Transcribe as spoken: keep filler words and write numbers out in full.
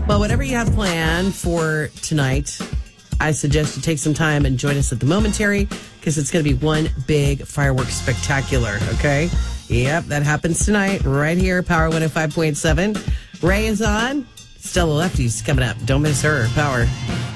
Well, whatever you have planned for tonight, I suggest you take some time and join us at the Momentary because it's going to be one big fireworks spectacular, okay? Yep, that happens tonight right here, Power one oh five point seven. Ray is on. Stella Lefty's coming up. Don't miss her. Power.